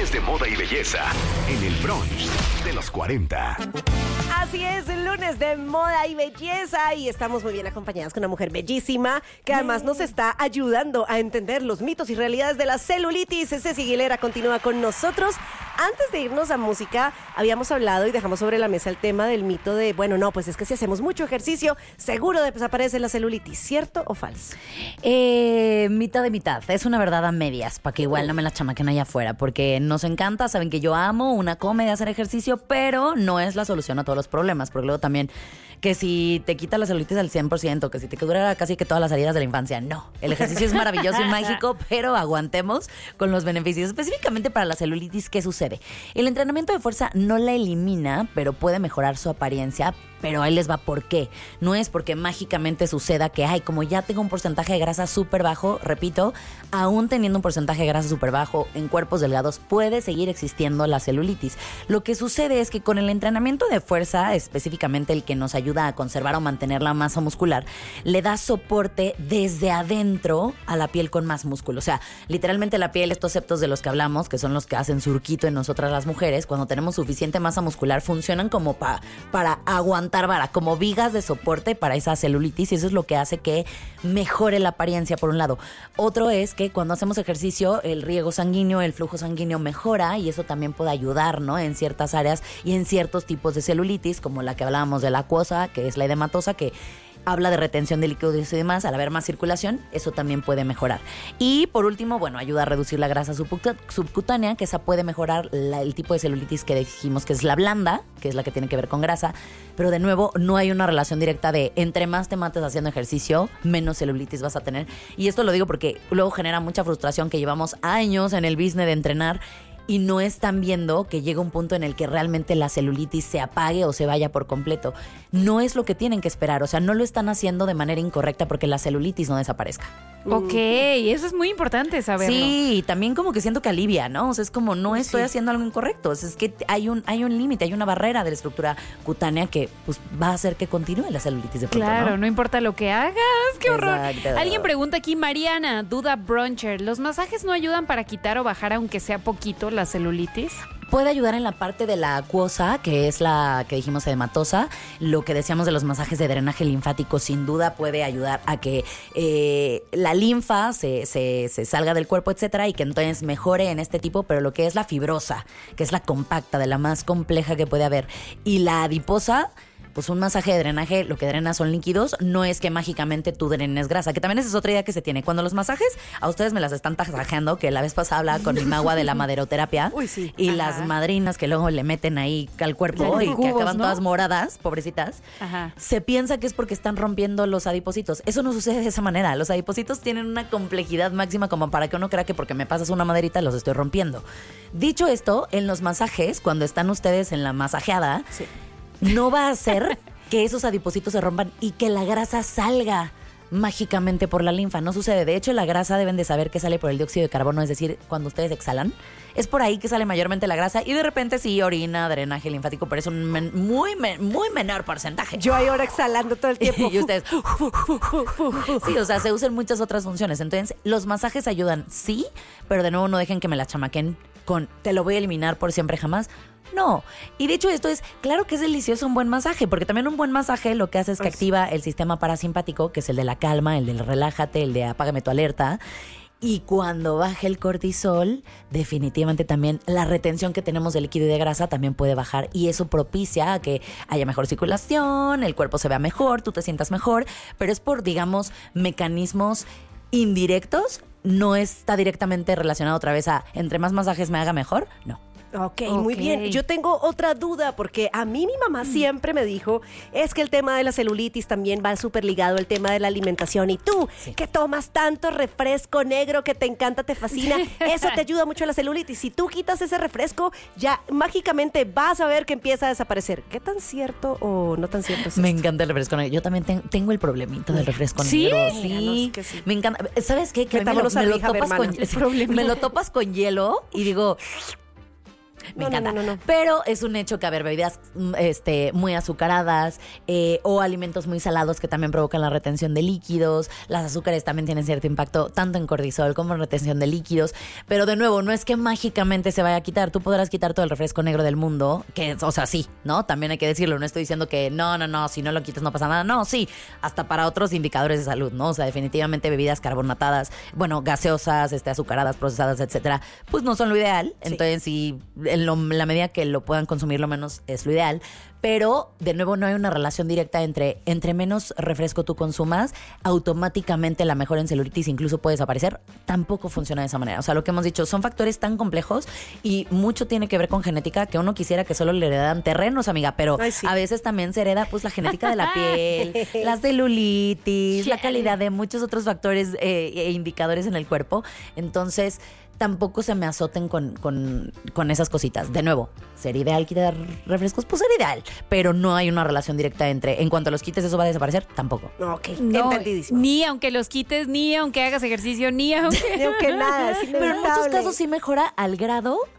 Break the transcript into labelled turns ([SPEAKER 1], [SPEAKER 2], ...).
[SPEAKER 1] lunes de moda y belleza en el brunch de los 40.
[SPEAKER 2] Así es, el lunes de moda y belleza y estamos muy bien acompañadas con una mujer bellísima que además nos está ayudando a entender los mitos y realidades de la celulitis. Ceci Aguilera continúa con nosotros. Antes de irnos a música, habíamos hablado y dejamos sobre la mesa el tema del mito de, bueno, no, pues es que si hacemos mucho ejercicio, seguro desaparece la celulitis, ¿cierto o falso?
[SPEAKER 3] Mitad de mitad. Es una verdad a medias, para que igual no me la chamaquen allá afuera, porque nos encanta, saben que yo amo, una come de hacer ejercicio, pero no es la solución a todos los problemas, porque luego también que si te quita la celulitis al 100%, que si te dura casi que todas las heridas de la infancia, no. El ejercicio es maravilloso y mágico, pero aguantemos con los beneficios. Específicamente para la celulitis, ¿qué sucede? El entrenamiento de fuerza no la elimina, pero puede mejorar su apariencia, pero ahí les va por qué. No es porque mágicamente suceda que, ay, como ya tengo un porcentaje de grasa súper bajo, repito, aún teniendo un porcentaje de grasa súper bajo en cuerpos delgados, puede seguir existiendo la celulitis. Lo que sucede es que con el entrenamiento de fuerza, específicamente el que nos ayuda a conservar o mantener la masa muscular, le da soporte desde adentro a la piel con más músculo. O sea, literalmente la piel, estos septos de los que hablamos, que son los que hacen surquito en nosotras las mujeres, cuando tenemos suficiente masa muscular, funcionan como para aguantar vara, como vigas de soporte para esa celulitis, y eso es lo que hace que mejore la apariencia, por un lado. Otro es que cuando hacemos ejercicio, el riego sanguíneo, el flujo sanguíneo mejora, y eso también puede ayudar, ¿no? En ciertas áreas y en ciertos tipos de celulitis, como la que hablábamos de la acuosa, que es la edematosa, que habla de retención de líquidos y demás. Al haber más circulación, eso también puede mejorar. Y por último, bueno, ayuda a reducir la grasa subcutánea, que esa puede mejorar el tipo de celulitis que dijimos que es la blanda, que es la que tiene que ver con grasa. Pero de nuevo, no hay una relación directa de entre más te mates haciendo ejercicio, menos celulitis vas a tener. Y esto lo digo porque luego genera mucha frustración que llevamos años en el business de entrenar y no están viendo que llega un punto en el que realmente la celulitis se apague o se vaya por completo. No es lo que tienen que esperar, o sea, no lo están haciendo de manera incorrecta porque la celulitis no desaparezca.
[SPEAKER 4] Ok, eso es muy importante saberlo.
[SPEAKER 3] Sí, también como que siento que alivia, ¿no? O sea, es como no estoy haciendo algo incorrecto. O sea, es que hay un límite, hay una barrera de la estructura cutánea que pues va a hacer que continúe la celulitis de pronto,
[SPEAKER 4] Claro,
[SPEAKER 3] ¿no?
[SPEAKER 4] No importa lo que hagas. ¡Qué horror!
[SPEAKER 3] Exacto.
[SPEAKER 4] Alguien pregunta aquí, Mariana, duda bruncher, ¿los masajes no ayudan para quitar o bajar, aunque sea poquito, la celulitis?
[SPEAKER 3] Puede ayudar en la parte de la acuosa, que es la que dijimos edematosa. Lo que decíamos de los masajes de drenaje linfático, sin duda puede ayudar a que la linfa se salga del cuerpo, etcétera, y que entonces mejore en este tipo. Pero lo que es la fibrosa, que es la compacta, de la más compleja que puede haber, y la adiposa, pues un masaje de drenaje, lo que drena son líquidos, no es que mágicamente tú drenes grasa, que también esa es otra idea que se tiene. Cuando los masajes, a ustedes me las están tasajeando, que la vez pasada hablaba con mi magua de la maderoterapia.
[SPEAKER 2] Uy, sí.
[SPEAKER 3] Y las madrinas que luego le meten ahí al cuerpo y que
[SPEAKER 4] cubos,
[SPEAKER 3] acaban
[SPEAKER 4] ¿no?
[SPEAKER 3] todas moradas, pobrecitas.
[SPEAKER 4] Ajá.
[SPEAKER 3] Se piensa que es porque están rompiendo los adipocitos. Eso no sucede de esa manera. Los adipocitos tienen una complejidad máxima como para que uno crea que porque me pasas una maderita los estoy rompiendo. Dicho esto, en los masajes, cuando están ustedes en la masajeada, no va a ser que esos adipocitos se rompan y que la grasa salga mágicamente por la linfa. No sucede. De hecho, la grasa deben de saber que sale por el dióxido de carbono, es decir, cuando ustedes exhalan, es por ahí que sale mayormente la grasa, y de repente sí, orina, drenaje linfático, pero es un muy menor porcentaje.
[SPEAKER 2] Yo ahí ahora exhalando todo el tiempo.
[SPEAKER 3] Y ustedes sí, o sea, se usan muchas otras funciones. Entonces, los masajes ayudan, sí, pero de nuevo no dejen que me la chamaquen con te lo voy a eliminar por siempre jamás. No. Y de hecho esto es, claro que es delicioso un buen masaje, porque también un buen masaje lo que hace es que activa el sistema parasimpático, que es el de la calma, el del relájate, el de apágame tu alerta. Y cuando baje el cortisol, definitivamente también la retención que tenemos de líquido y de grasa también puede bajar, y eso propicia a que haya mejor circulación, el cuerpo se vea mejor, tú te sientas mejor, pero es por, digamos, mecanismos indirectos. No está directamente relacionado otra vez a entre más masajes me haga mejor, no.
[SPEAKER 2] Ok, muy bien. Yo tengo otra duda, porque a mí mi mamá siempre me dijo, es que el tema de la celulitis también va súper ligado al tema de la alimentación. Y tú, que tomas tanto refresco negro que te encanta, te fascina, eso te ayuda mucho a la celulitis. Si tú quitas ese refresco, ya mágicamente vas a ver que empieza a desaparecer. ¿Qué tan cierto o no tan cierto es
[SPEAKER 3] Me
[SPEAKER 2] esto?
[SPEAKER 3] encanta el refresco negro. Yo también tengo el problemita del refresco negro. Sí,
[SPEAKER 2] que sí.
[SPEAKER 3] me encanta. ¿Sabes qué? Que
[SPEAKER 2] Metámonos a
[SPEAKER 3] me lo
[SPEAKER 2] rehab,
[SPEAKER 3] topas
[SPEAKER 2] hermana.
[SPEAKER 3] me lo topas con hielo y digo, Me
[SPEAKER 2] No, no,
[SPEAKER 3] encanta.
[SPEAKER 2] no.
[SPEAKER 3] Pero es un hecho que haber bebidas muy azucaradas o alimentos muy salados que también provocan la retención de líquidos. Las azúcares también tienen cierto impacto tanto en cortisol como en retención de líquidos. Pero de nuevo, no es que mágicamente se vaya a quitar. Tú podrás quitar todo el refresco negro del mundo, que, o sea, sí, ¿no? También hay que decirlo. No estoy diciendo que no, si no lo quitas no pasa nada. No, sí, hasta para otros indicadores de salud, ¿no? O sea, definitivamente bebidas carbonatadas, bueno, gaseosas, azucaradas, procesadas, etcétera, pues no son lo ideal.
[SPEAKER 2] Sí.
[SPEAKER 3] Entonces, sí, en la medida que lo puedan consumir lo menos es lo ideal. Pero, de nuevo, no hay una relación directa entre menos refresco tú consumas, automáticamente la mejora en celulitis incluso puede desaparecer. Tampoco funciona de esa manera. O sea, lo que hemos dicho, son factores tan complejos y mucho tiene que ver con genética que uno quisiera que solo le heredan terrenos, amiga. Pero
[SPEAKER 2] Ay, sí.
[SPEAKER 3] a veces también se hereda pues la genética de la piel, la celulitis, la calidad de muchos otros factores e indicadores en el cuerpo. Entonces, tampoco se me azoten con esas cositas. De nuevo, ¿sería ideal quitar refrescos? Pues sería ideal, pero no hay una relación directa entre, en cuanto los quites, ¿eso va a desaparecer? Tampoco.
[SPEAKER 2] Ok,
[SPEAKER 4] No,
[SPEAKER 2] entendidísimo.
[SPEAKER 4] ni aunque los quites, ni aunque hagas ejercicio, ni aunque...
[SPEAKER 2] Ni aunque nada, es
[SPEAKER 3] Pero en muchos
[SPEAKER 2] inevitable.
[SPEAKER 3] casos sí mejora al grado